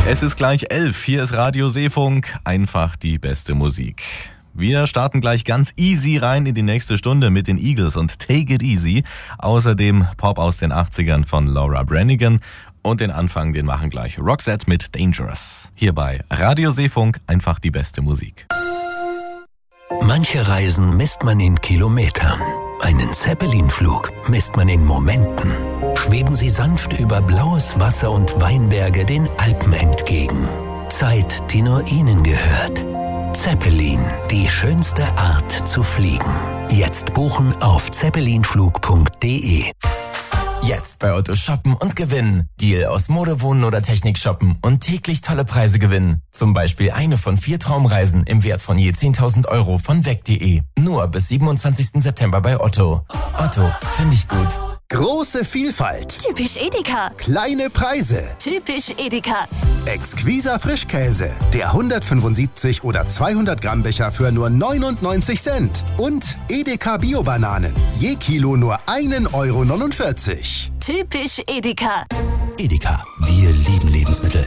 Es ist gleich 11. Hier ist Radio Seefunk. Einfach die beste Musik. Wir starten gleich ganz easy rein in die nächste Stunde mit den Eagles und Take It Easy. Außerdem Pop aus den 80ern von Laura Branigan. Und den Anfang, den machen gleich Roxette mit Dangerous. Hier bei Radio Seefunk. Einfach die beste Musik. Manche Reisen misst man in Kilometern. Einen Zeppelin-Flug misst man in Momenten. Schweben Sie sanft über blaues Wasser und Weinberge den Alpen entgegen. Zeit, die nur Ihnen gehört. Zeppelin, die schönste Art zu fliegen. Jetzt buchen auf zeppelinflug.de. Jetzt bei Otto shoppen und gewinnen. Deal aus Mode, Wohnen oder Technik shoppen und täglich tolle Preise gewinnen. Zum Beispiel eine von 4 Traumreisen im Wert von je 10.000 Euro von weg.de. Nur bis 27. September bei Otto. Otto, finde ich gut. Große Vielfalt. Typisch Edeka. Kleine Preise. Typisch Edeka. Exquiser Frischkäse. Der 175 oder 200 Gramm Becher für nur 99 Cent. Und Edeka Bio-Bananen. Je Kilo nur 1,49 Euro. Typisch Edeka. Edeka, wir lieben Lebensmittel.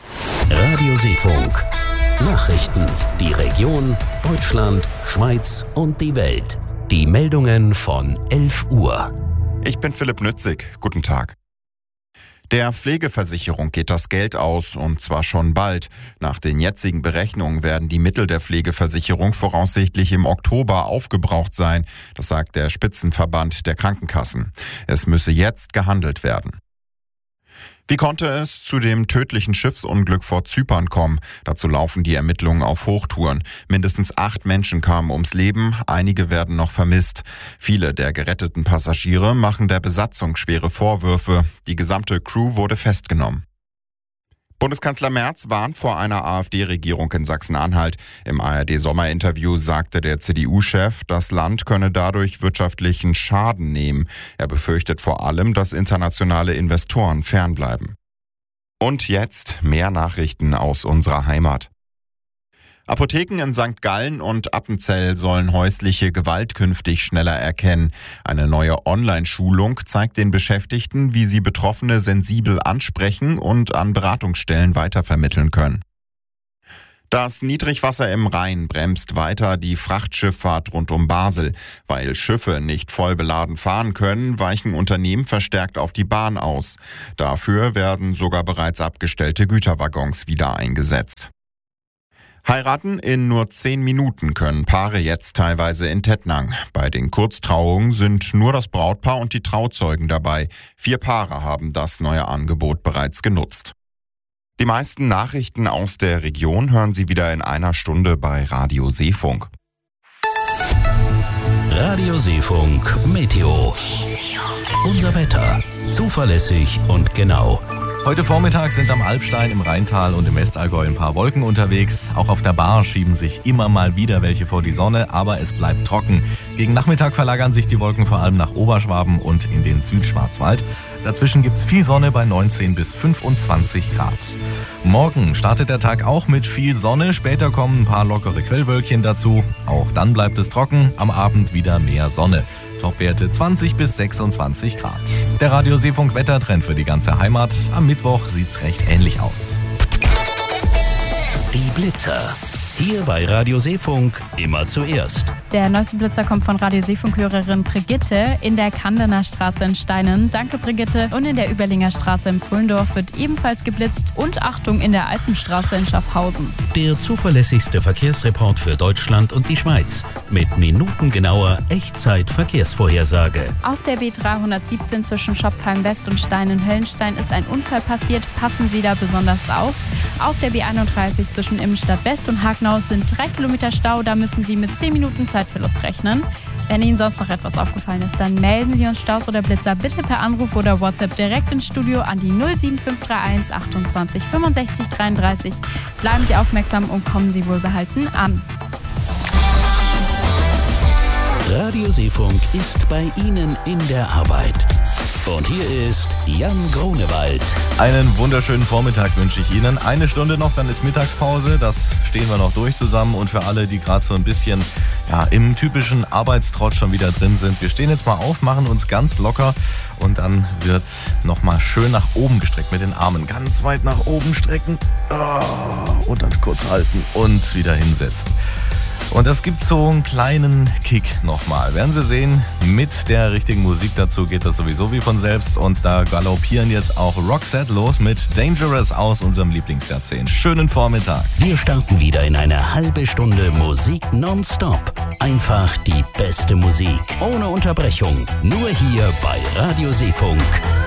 Radio Seefunk. Nachrichten. Die Region, Deutschland, Schweiz und die Welt. Die Meldungen von 11 Uhr. Ich bin Philipp Nützig. Guten Tag. Der Pflegeversicherung geht das Geld aus, und zwar schon bald. Nach den jetzigen Berechnungen werden die Mittel der Pflegeversicherung voraussichtlich im Oktober aufgebraucht sein. Das sagt der Spitzenverband der Krankenkassen. Es müsse jetzt gehandelt werden. Wie konnte es zu dem tödlichen Schiffsunglück vor Zypern kommen? Dazu laufen die Ermittlungen auf Hochtouren. Mindestens 8 Menschen kamen ums Leben, einige werden noch vermisst. Viele der geretteten Passagiere machen der Besatzung schwere Vorwürfe. Die gesamte Crew wurde festgenommen. Bundeskanzler Merz warnt vor einer AfD-Regierung in Sachsen-Anhalt. Im ARD-Sommerinterview sagte der CDU-Chef, das Land könne dadurch wirtschaftlichen Schaden nehmen. Er befürchtet vor allem, dass internationale Investoren fernbleiben. Und jetzt mehr Nachrichten aus unserer Heimat. Apotheken in St. Gallen und Appenzell sollen häusliche Gewalt künftig schneller erkennen. Eine neue Online-Schulung zeigt den Beschäftigten, wie sie Betroffene sensibel ansprechen und an Beratungsstellen weitervermitteln können. Das Niedrigwasser im Rhein bremst weiter die Frachtschifffahrt rund um Basel. Weil Schiffe nicht voll beladen fahren können, weichen Unternehmen verstärkt auf die Bahn aus. Dafür werden sogar bereits abgestellte Güterwaggons wieder eingesetzt. Heiraten in nur 10 Minuten können Paare jetzt teilweise in Tettnang. Bei den Kurztrauungen sind nur das Brautpaar und die Trauzeugen dabei. 4 Paare haben das neue Angebot bereits genutzt. Die meisten Nachrichten aus der Region hören Sie wieder in einer Stunde bei Radio Seefunk. Radio Seefunk Meteo. Unser Wetter. Zuverlässig und genau. Heute Vormittag sind am Albstein, im Rheintal und im Westallgäu ein paar Wolken unterwegs. Auch auf der Bar schieben sich immer mal wieder welche vor die Sonne, aber es bleibt trocken. Gegen Nachmittag verlagern sich die Wolken vor allem nach Oberschwaben und in den Südschwarzwald. Dazwischen gibt's viel Sonne bei 19 bis 25 Grad. Morgen startet der Tag auch mit viel Sonne, später kommen ein paar lockere Quellwölkchen dazu. Auch dann bleibt es trocken, am Abend wieder mehr Sonne. Topwerte 20 bis 26 Grad. Der Radio Seefunk Wettertrend für die ganze Heimat. Am Mittwoch sieht's recht ähnlich aus. Die Blitzer. Hier bei Radio Seefunk immer zuerst. Der neueste Blitzer kommt von Radio Seefunk-Hörerin Brigitte in der Kandener Straße in Steinen. Danke, Brigitte. Und in der Überlinger Straße in Pfullendorf wird ebenfalls geblitzt. Und Achtung, in der Alpenstraße in Schaffhausen. Der zuverlässigste Verkehrsreport für Deutschland und die Schweiz. Mit minutengenauer Echtzeit-Verkehrsvorhersage. Auf der B317 zwischen Schopfheim West und Steinen-Höllenstein ist ein Unfall passiert. Passen Sie da besonders auf. Auf der B31 zwischen Immenstadt West und Hagenau sind 3 Kilometer Stau. Da müssen Sie mit 10 Minuten Zeitverlust rechnen. Wenn Ihnen sonst noch etwas aufgefallen ist, dann melden Sie uns Staus oder Blitzer bitte per Anruf oder WhatsApp direkt ins Studio an die 07531 28 65 33. Bleiben Sie aufmerksam und kommen Sie wohlbehalten an. Radio Seefunk ist bei Ihnen in der Arbeit. Und hier ist Jan Grunewald. Einen wunderschönen Vormittag wünsche ich Ihnen. Eine Stunde noch, dann ist Mittagspause. Das stehen wir noch durch zusammen. Und für alle, die gerade so ein bisschen im typischen Arbeitstrott schon wieder drin sind, wir stehen jetzt mal auf, machen uns ganz locker und dann wird nochmal schön nach oben gestreckt mit den Armen. Ganz weit nach oben strecken und dann kurz halten und wieder hinsetzen. Und das gibt so einen kleinen Kick nochmal. Werden Sie sehen, mit der richtigen Musik dazu geht das sowieso wie von selbst. Und da galoppieren jetzt auch Roxette los mit Dangerous aus unserem Lieblingsjahrzehnt. Schönen Vormittag. Wir starten wieder in eine halbe Stunde Musik nonstop. Einfach die beste Musik, ohne Unterbrechung. Nur hier bei Radio Seefunk.